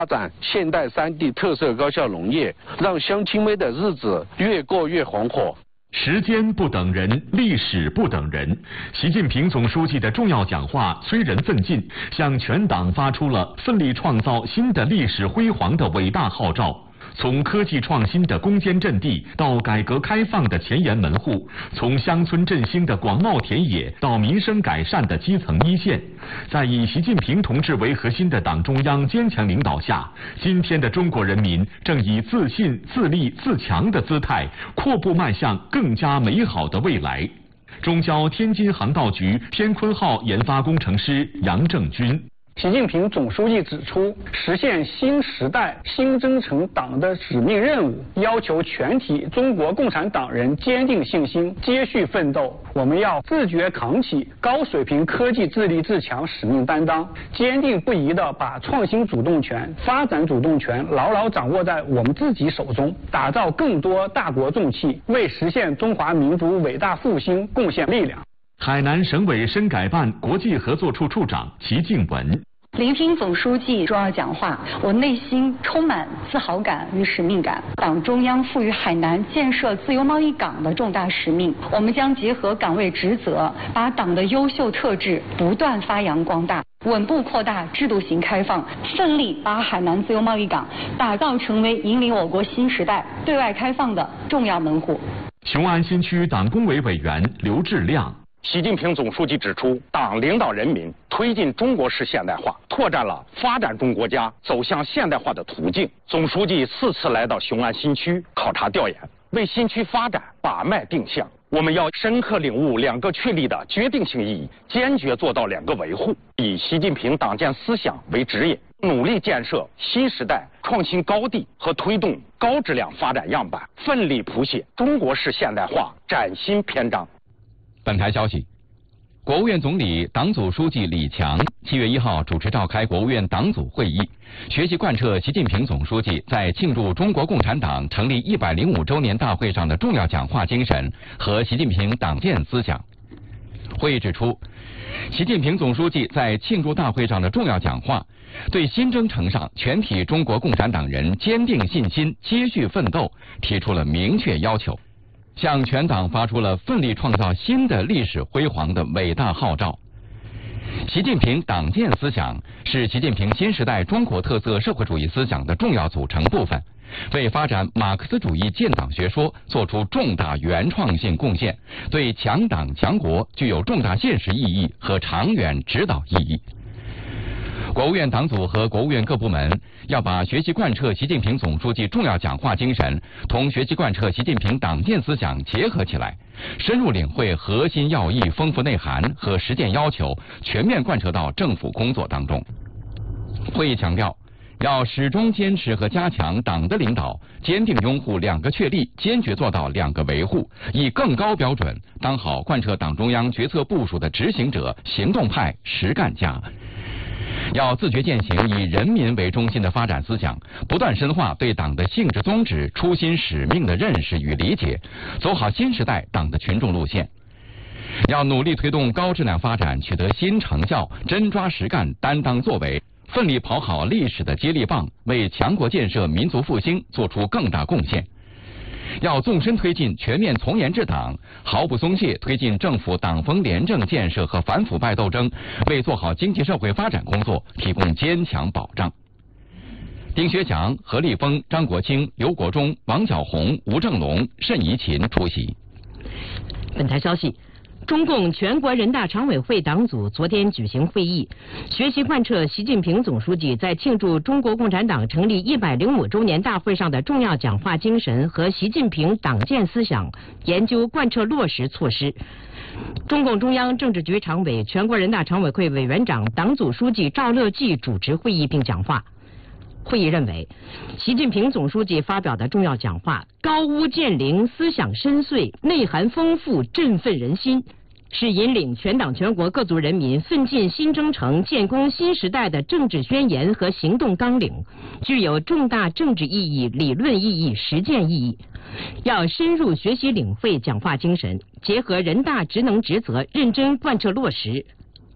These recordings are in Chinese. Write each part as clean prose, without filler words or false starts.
发展现代3D 特色高效农业，让乡亲们的日子越过越红火。 时间不等人，历史不等人。习近平总书记的重要讲话催人奋进，向全党发出了奋力创造新的历史辉煌的伟大号召。从科技创新的攻坚阵地到改革开放的前沿门户，从乡村振兴的广袤田野到民生改善的基层一线，在以习近平同志为核心的党中央坚强领导下，今天的中国人民正以自信、自立、自强的姿态，阔步迈向更加美好的未来。中交天津航道局天鲲号研发工程师杨正军。 习近平总书记指出，实现新时代新征程党的使命任务，要求全体中国共产党人坚定信心，接续奋斗。我们要自觉扛起高水平科技自立自强使命担当，坚定不移地把创新主动权、发展主动权牢牢掌握在我们自己手中，打造更多大国重器，为实现中华民族伟大复兴贡献力量。 海南省委深改办国际合作处处长齐静文。 聆听总书记重要讲话，我内心充满自豪感与使命感。党中央赋予海南建设自由贸易港的重大使命，我们将结合岗位职责，把党的优秀特质不断发扬光大，稳步扩大制度型开放，奋力把海南自由贸易港打造成为引领我国新时代对外开放的重要门户。 雄安新区党工委委员刘志亮。 习近平总书记指出，党领导人民推进中国式现代化，拓展了发展中国家走向现代化的途径。总书记4次来到雄安新区考察调研，为新区发展把脉定向。我们要深刻领悟2个确立的决定性意义，坚决做到2个维护，以习近平党建思想为指引，努力建设新时代创新高地和推动高质量发展样板，奋力谱写中国式现代化崭新篇章。 本台消息，国务院总理、党组书记李强7月1号主持召开国务院党组会议，学习贯彻习近平总书记在庆祝中国共产党成立105周年大会上的重要讲话精神和习近平党建思想。会议指出，习近平总书记在庆祝大会上的重要讲话，对新征程上全体中国共产党人坚定信心、接续奋斗提出了明确要求，向全党发出了奋力创造新的历史辉煌的伟大号召。习近平党建思想是习近平新时代中国特色社会主义思想的重要组成部分，为发展马克思主义建党学说做出重大原创性贡献，对强党强国具有重大现实意义和长远指导意义。国务院党组和国务院各部门要把学习贯彻习近平总书记重要讲话精神同学习贯彻习近平党建思想结合起来，深入领会核心要义、丰富内涵和实践要求，全面贯彻到政府工作当中。会议强调，要始终坚持和加强党的领导，坚定拥护2个确立，坚决做到2个维护，以更高标准当好贯彻党中央决策部署的执行者、行动派、实干家。要自觉践行以人民为中心的发展思想，不断深化对党的性质宗旨、初心使命的认识与理解，走好新时代党的群众路线。要努力推动高质量发展取得新成效，真抓实干，担当作为，奋力跑好历史的接力棒，为强国建设、民族复兴做出更大贡献。要纵深推进全面从严治党，毫不松懈推进政府党风廉政建设和反腐败斗争，为做好经济社会发展工作提供坚强保障。丁薛祥、何立峰、张国清、刘国中、王晓红、吴正龙、慎怡琴出席。 本台消息，中共全国人大常委会党组昨天举行会议，学习贯彻习近平总书记在庆祝中国共产党成立105周年大会上的重要讲话精神和习近平党建思想，研究贯彻落实措施。中共中央政治局常委、全国人大常委会委员长、党组书记赵乐际主持会议并讲话。会议认为，习近平总书记发表的重要讲话高屋建瓴、思想深邃、内涵丰富、振奋人心，是引领全党全国各族人民奋进新征程、建功新时代的政治宣言和行动纲领，具有重大政治意义、理论意义、实践意义。要深入学习领会讲话精神，结合人大职能职责，认真贯彻落实。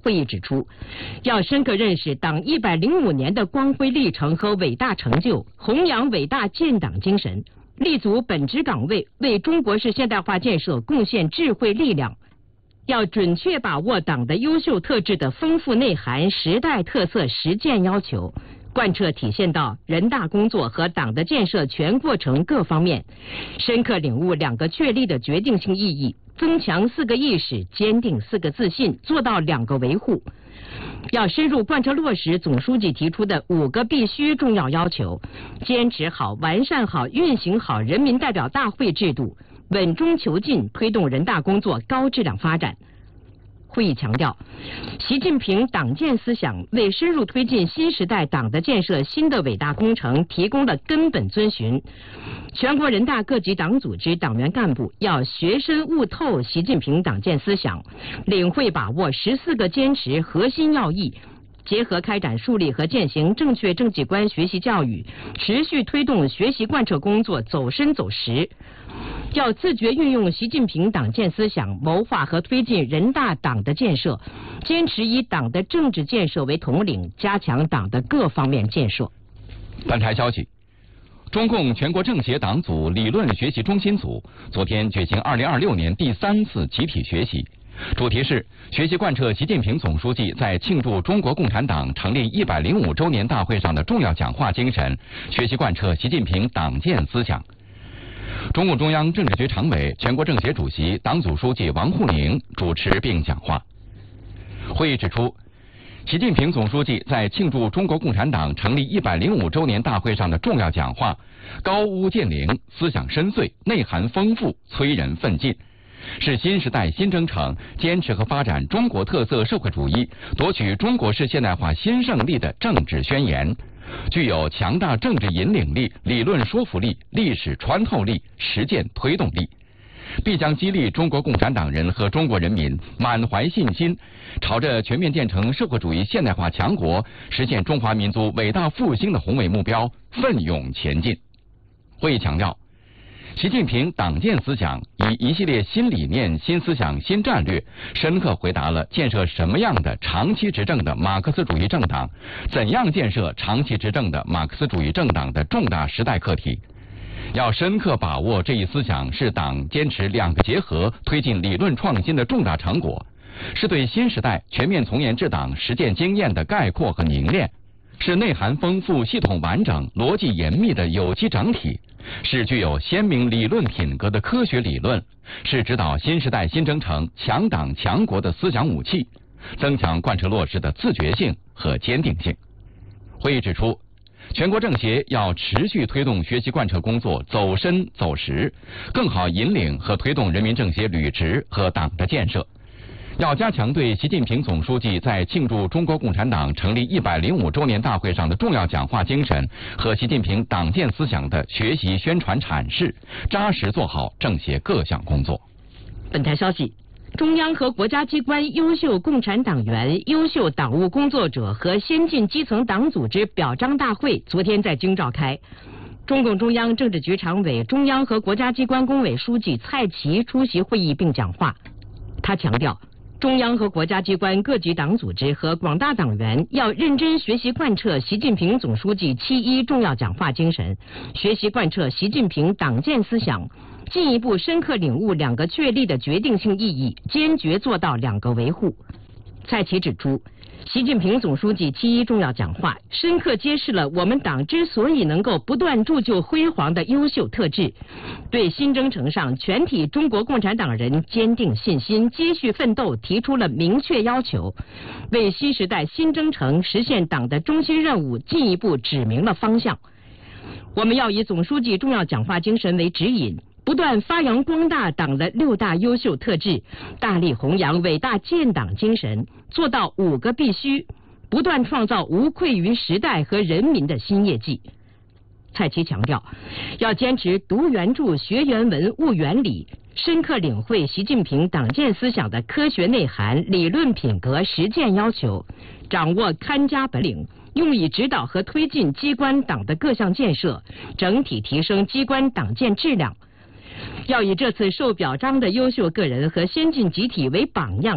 会议指出，要深刻认识党105年的光辉历程和伟大成就，弘扬伟大建党精神，立足本职岗位，为中国式现代化建设贡献智慧力量。要准确把握党的优秀特质的丰富内涵、时代特色实践要求，贯彻体现到人大工作和党的建设全过程各方面，深刻领悟2个确立的决定性意义，增强4个意识，坚定4个自信，做到2个维护。要深入贯彻落实总书记提出的5个必须重要要求，坚持好、完善好、运行好人民代表大会制度，稳中求进，推动人大工作高质量发展。会议强调，习近平党建思想为深入推进新时代党的建设新的伟大工程提供了根本遵循。全国人大各级党组织党员干部要学深悟透习近平党建思想，领会把握14个坚持核心要义，结合开展树立和践行正确政绩观学习教育，持续推动学习贯彻工作走深走实。要自觉运用习近平党建思想，谋划和推进人大党的建设，坚持以党的政治建设为统领，加强党的各方面建设。 本台消息，中共全国政协党组理论学习中心组昨天举行2026年第3次集体学习，主题是学习贯彻习近平总书记在庆祝中国共产党成立105周年大会上的重要讲话精神，学习贯彻习近平党建思想。中共中央政治局常委、全国政协主席、党组书记王沪宁主持并讲话。会议指出，习近平总书记在庆祝中国共产党成立105周年大会上的重要讲话，高屋建瓴，思想深邃，内涵丰富，催人奋进，是新时代新征程坚持和发展中国特色社会主义、夺取中国式现代化新胜利的政治宣言，具有强大政治引领力、理论说服力、历史穿透力、实践推动力，必将激励中国共产党人和中国人民满怀信心，朝着全面建成社会主义现代化强国、实现中华民族伟大复兴的宏伟目标奋勇前进。会议强调，习近平党建思想以一系列新理念、新思想、新战略，深刻回答了建设什么样的长期执政的马克思主义政党，怎样建设长期执政的马克思主义政党的重大时代课题。要深刻把握这一思想是党坚持2个结合、推进理论创新的重大成果，是对新时代全面从严治党实践经验的概括和凝练，是内涵丰富、系统完整、逻辑严密的有机整体，是具有鲜明理论品格的科学理论，是指导新时代新征程强党强国的思想武器，增强贯彻落实的自觉性和坚定性。会议指出，全国政协要持续推动学习贯彻工作走深走实，更好引领和推动人民政协履职和党的建设，要加强对习近平总书记在庆祝中国共产党成立105周年大会上的重要讲话精神和习近平党建思想的学习宣传阐释，扎实做好政协各项工作。 本台消息，中央和国家机关优秀共产党员、优秀党务工作者和先进基层党组织表彰大会昨天在京召开。中共中央政治局常委、中央和国家机关工委书记蔡奇出席会议并讲话。他强调，中央和国家机关各级党组织和广大党员要认真学习贯彻习近平总书记7.1重要讲话精神，学习贯彻习近平党建思想，进一步深刻领悟2个确立的决定性意义，坚决做到2个维护。蔡奇指出，习近平总书记7.1重要讲话深刻揭示了我们党之所以能够不断铸就辉煌的优秀特质，对新征程上全体中国共产党人坚定信心、继续奋斗提出了明确要求，为新时代新征程实现党的中心任务进一步指明了方向。我们要以总书记重要讲话精神为指引，不断发扬光大党的6大优秀特质，大力弘扬伟大建党精神，做到5个必须，不断创造无愧于时代和人民的新业绩。蔡奇强调，要坚持读原著、学原文、悟原理，深刻领会习近平党建思想的科学内涵、理论品格、实践要求，掌握看家本领，用以指导和推进机关党的各项建设，整体提升机关党建质量。要以这次受表彰的优秀个人和先进集体为榜样，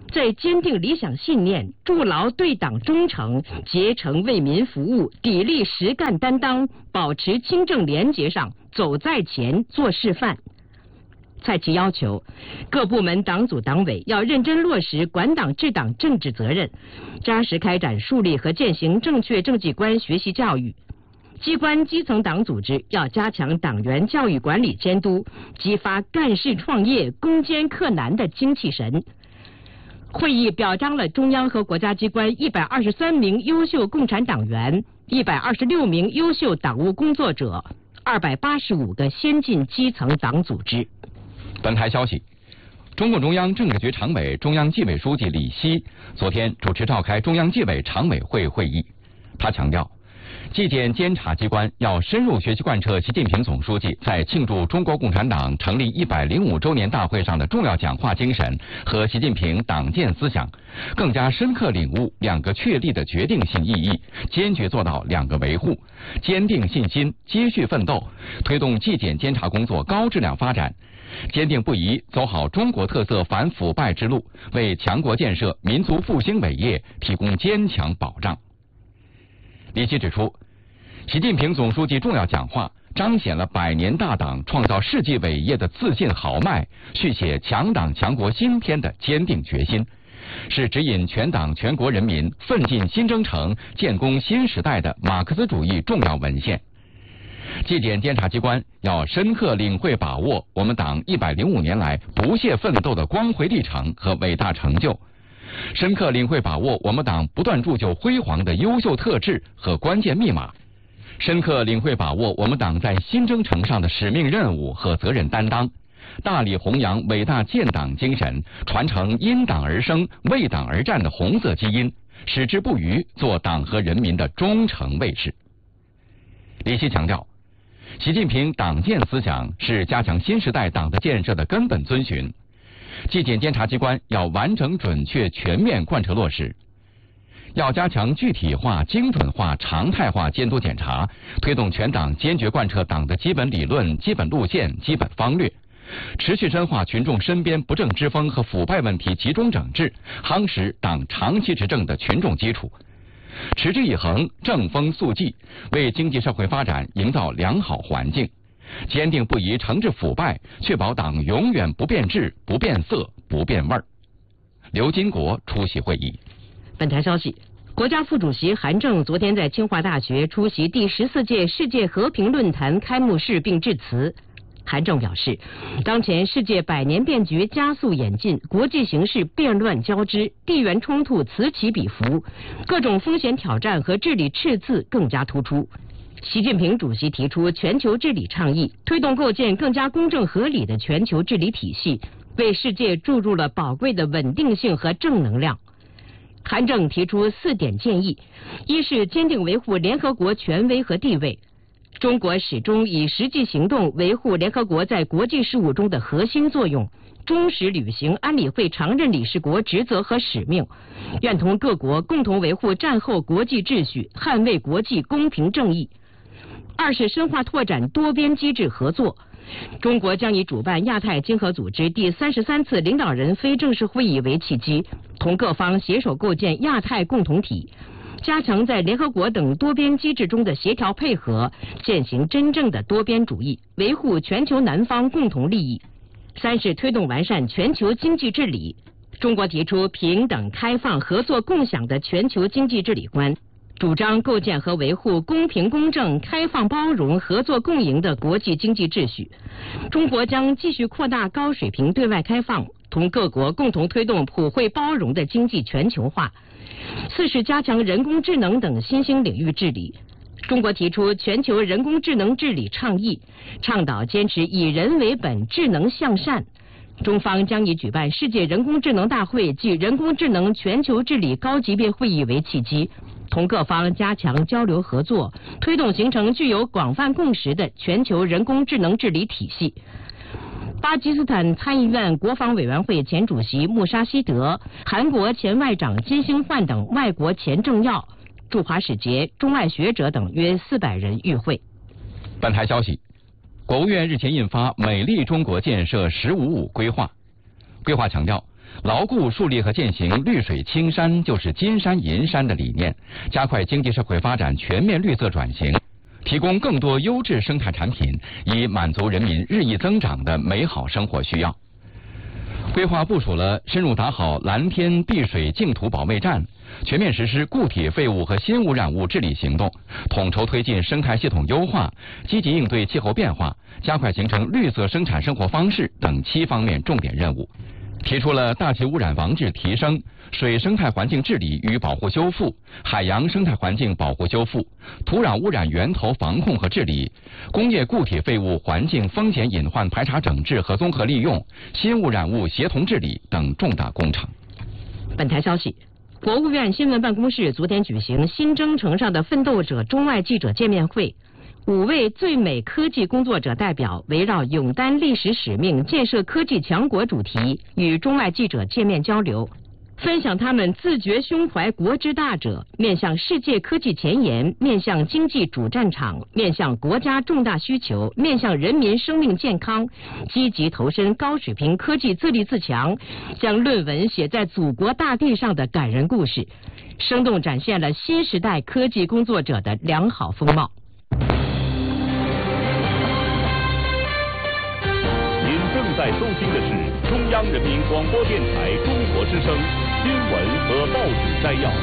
在坚定理想信念、筑牢对党忠诚、竭诚为民服务、砥砺实干担当、保持清正廉洁上走在前、做示范。蔡奇要求各部门党组党委要认真落实管党治党政治责任，扎实开展树立和践行正确政绩观学习教育。机关基层党组织要加强党员教育管理监督，激发干事创业、攻坚克难的精气神。会议表彰了中央和国家机关123名优秀共产党员、126名优秀党务工作者、285个先进基层党组织。 本台消息，中共中央政治局常委、中央纪委书记李希昨天主持召开中央纪委常委会会议。他强调，纪检监察机关要深入学习贯彻习近平总书记在庆祝中国共产党成立105周年大会上的重要讲话精神和习近平党建思想，更加深刻领悟2个确立的决定性意义，坚决做到2个维护，坚定信心，接续奋斗，推动纪检监察工作高质量发展，坚定不移走好中国特色反腐败之路，为强国建设、民族复兴伟业提供坚强保障。李希指出，习近平总书记重要讲话彰显了100年大党创造世纪伟业的自信豪迈，续写强党强国新篇的坚定决心，是指引全党全国人民奋进新征程、建功新时代的马克思主义重要文献。纪检监察机关要深刻领会把握我们党105年来不懈奋斗的光辉历程和伟大成就，深刻领会把握我们党不断铸就辉煌的优秀特质和关键密码，深刻领会把握我们党在新征程上的使命任务和责任担当，大力弘扬伟大建党精神，传承因党而生、为党而战的红色基因，矢志不渝做党和人民的忠诚卫士。李希强调，习近平党建思想是加强新时代党的建设的根本遵循，纪检监察机关要完整准确全面贯彻落实，要加强具体化、精准化、常态化监督检查，推动全党坚决贯彻党的基本理论、基本路线、基本方略，持续深化群众身边不正之风和腐败问题集中整治，夯实党长期执政的群众基础，持之以恒、正风肃纪，为经济社会发展营造良好环境，坚定不移惩治腐败，确保党永远不变质、不变色、不变味儿。刘金国出席会议。 本台消息，国家副主席韩正昨天在清华大学出席第14届世界和平论坛开幕式并致辞。韩正表示，当前世界100年变局加速演进，国际形势变乱交织，地缘冲突此起彼伏，各种风险挑战和治理赤字更加突出。习近平主席提出全球治理倡议，推动构建更加公正合理的全球治理体系，为世界注入了宝贵的稳定性和正能量。韩正提出4点建议：一是坚定维护联合国权威和地位，中国始终以实际行动维护联合国在国际事务中的核心作用，忠实履行安理会常任理事国职责和使命，愿同各国共同维护战后国际秩序，捍卫国际公平正义。二是深化拓展多边机制合作，中国将以主办亚太经合组织第33次领导人非正式会议为契机，同各方携手构建亚太共同体，加强在联合国等多边机制中的协调配合，践行真正的多边主义，维护全球南方共同利益。三是推动完善全球经济治理，中国提出平等、开放、合作、共享的全球经济治理观，主张构建和维护公平公正、开放包容、合作共赢的国际经济秩序。中国将继续扩大高水平对外开放，同各国共同推动普惠包容的经济全球化。四是加强人工智能等新兴领域治理。中国提出全球人工智能治理倡议，倡导坚持以人为本、智能向善。中方将以举办世界人工智能大会暨人工智能全球治理高级别会议为契机，同各方加强交流合作，推动形成具有广泛共识的全球人工智能治理体系。巴基斯坦参议院国防委员会前主席穆沙希德、韩国前外长金星焕等外国前政要、驻华使节、中外学者等约400人与会。 本台消息，国务院日前印发《美丽中国建设“十五五”规划》，规划强调， 牢固树立和践行绿水青山就是金山银山的理念，加快经济社会发展全面绿色转型，提供更多优质生态产品，以满足人民日益增长的美好生活需要。规划部署了深入打好蓝天碧水净土保卫战，全面实施固体废物和新污染物治理行动，统筹推进生态系统优化，积极应对气候变化，加快形成绿色生产生活方式等7方面重点任务。提出了大气污染防治提升、水生态环境治理与保护修复、海洋生态环境保护修复、土壤污染源头防控和治理、工业固体废物环境风险隐患排查整治和综合利用、新污染物协同治理等重大工程。 本台消息，国务院新闻办公室昨天举行新征程上的奋斗者中外记者见面会，5位最美科技工作者代表围绕勇担历史使命、建设科技强国主题，与中外记者见面交流，分享他们自觉胸怀国之大者，面向世界科技前沿，面向经济主战场，面向国家重大需求，面向人民生命健康，积极投身高水平科技自立自强，将论文写在祖国大地上的感人故事，生动展现了新时代科技工作者的良好风貌。 正在收听的是中央人民广播电台中国之声新闻和报纸摘要。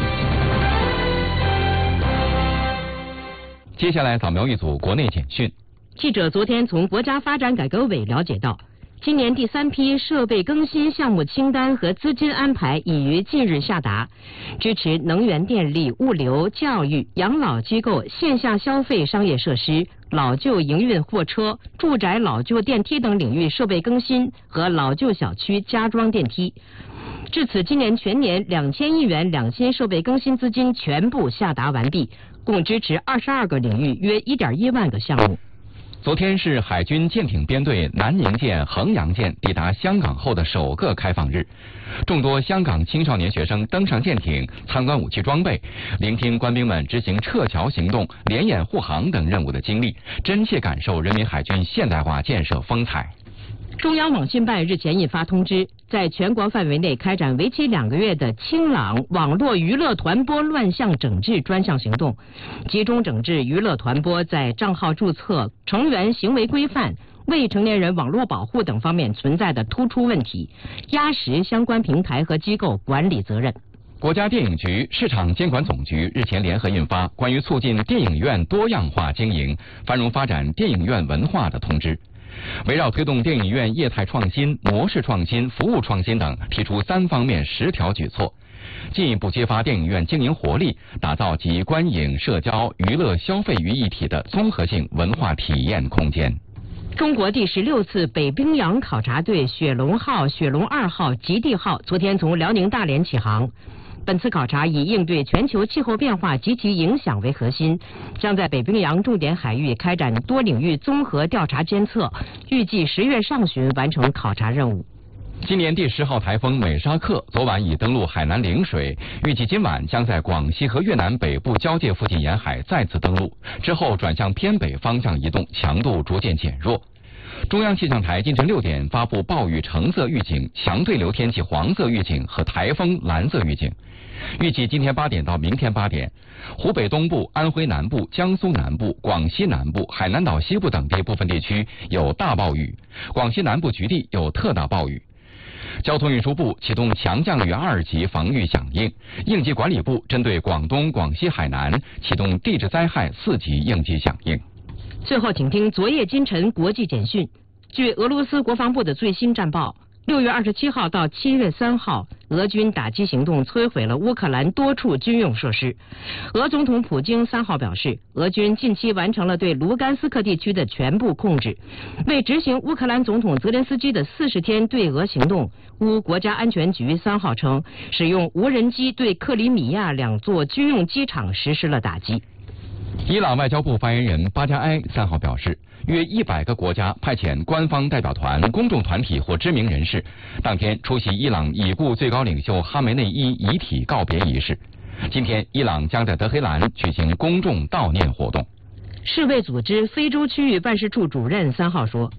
接下来扫描一组国内简讯。 记者昨天从国家发展改革委了解到，今年第3批设备更新项目清单和资金安排已于近日下达，支持能源电力、物流、教育、养老机构、线下消费商业设施、老旧营运货车、住宅老旧电梯等领域设备更新和老旧小区加装电梯。至此，今年全年2000亿元两新设备更新资金全部下达完毕，共支持22个领域约1.1万个项目。 昨天是海军舰艇编队南宁舰、衡阳舰抵达香港后的首个开放日，众多香港青少年学生登上舰艇，参观武器装备，聆听官兵们执行撤侨行动、联演护航等任务的经历，真切感受人民海军现代化建设风采。 中央网信办日前印发通知，在全国范围内开展为期2个月的清朗网络娱乐团播乱象整治专项行动，集中整治娱乐团播在账号注册、成员行为规范、未成年人网络保护等方面存在的突出问题，压实相关平台和机构管理责任。 国家电影局、市场监管总局日前联合印发关于促进电影院多样化经营、繁荣发展电影院文化的通知，围绕推动电影院业态创新、模式创新、服务创新等，提出3方面10条举措，进一步激发电影院经营活力，打造集观影、社交、娱乐、消费于一体的综合性文化体验空间。 中国第16次北冰洋考察队雪龙号、雪龙2号、极地号昨天从辽宁大连起航。本次考察以应对全球气候变化及其影响为核心，将在北冰洋重点海域开展多领域综合调查监测，预计10月上旬完成考察任务。 今年第10号台风美沙克昨晚已登陆海南陵水，预计今晚将在广西和越南北部交界附近沿海再次登陆，之后转向偏北方向移动，强度逐渐减弱。中央气象台今晨6点发布暴雨橙色预警、强对流天气黄色预警和台风蓝色预警。预计今天8点到明天8点，湖北东部、安徽南部、江苏南部、广西南部、海南岛西部等地部分地区有大暴雨，广西南部局地有特大暴雨。交通运输部启动强降雨2级防御响应，应急管理部针对广东、广西、海南启动地质灾害4级应急响应。 最后，请听昨夜今晨国际简讯。据俄罗斯国防部的最新战报，6月27号到7月3号，俄军打击行动摧毁了乌克兰多处军用设施。俄总统普京3号表示，俄军近期完成了对卢甘斯克地区的全部控制。为执行乌克兰总统泽连斯基的40天对俄行动，乌国家安全局3号称，使用无人机对克里米亚2座军用机场实施了打击。 伊朗外交部发言人巴加埃3号表示，约100个国家派遣官方代表团、公众团体或知名人士，当天出席伊朗已故最高领袖哈梅内伊遗体告别仪式。今天，伊朗将在德黑兰举行公众悼念活动。 世卫组织非洲区域办事处主任3号说，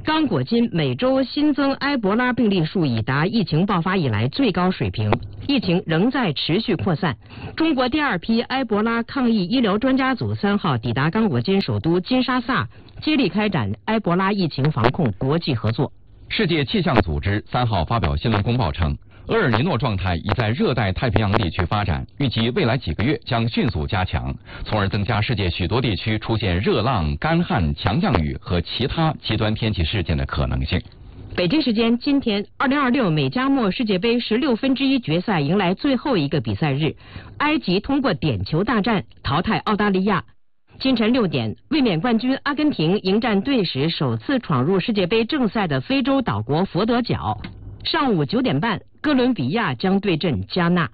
刚果金每周新增埃博拉病例数已达疫情爆发以来最高水平，疫情仍在持续扩散。中国第2批埃博拉抗疫医疗专家组3号抵达刚果金首都金沙萨，接力开展埃博拉疫情防控国际合作。 世界气象组织3号发表新闻公报称，厄尔尼诺状态已在热带太平洋地区发展，预计未来几个月将迅速加强，从而增加世界许多地区出现热浪、干旱、强降雨和其他极端天气事件的可能性。 北京时间今天，2026美加墨世界杯16分之一决赛迎来最后一个比赛日，埃及通过点球大战淘汰澳大利亚。清晨6点，卫冕冠军阿根廷迎战队史首次闯入世界杯正赛的非洲岛国佛得角。上午9点半，哥伦比亚将对阵加纳。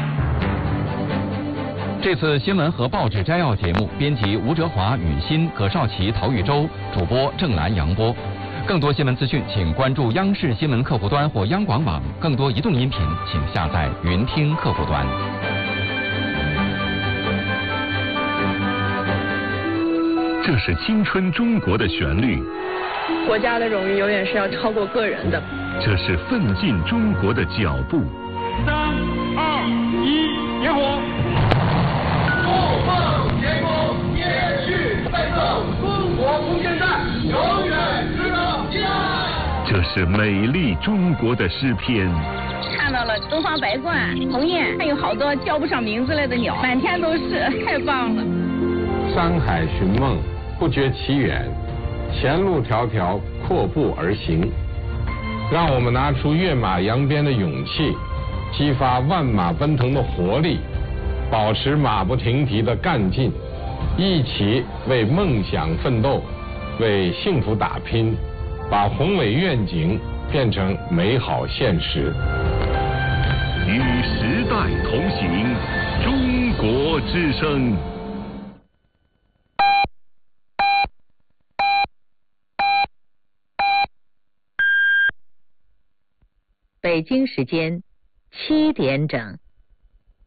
这次新闻和报纸摘要节目，编辑吴哲华、允欣、葛少奇、陶玉洲，主播郑兰、杨波。更多新闻资讯，请关注央视新闻客户端或央广网。更多移动音频，请下载云听客户端。 这是青春中国的旋律， 国家的荣誉永远是要超过个人的。 这是奋进中国的脚步。 3、2、1，点火！共奉天宫，延续奋斗，中国空间站永远值得期待。 这是美丽中国的诗篇。 看到了东方白鹳、鸿雁，还有好多叫不上名字来的鸟，满天都是，太棒了。 山海寻梦，不觉其远，前路迢迢，阔步而行。让我们拿出跃马扬鞭的勇气，激发万马奔腾的活力，保持马不停蹄的干劲，一起为梦想奋斗，为幸福打拼，把宏伟愿景变成美好现实。 与时代同行，中国之声。 北京时间7点整。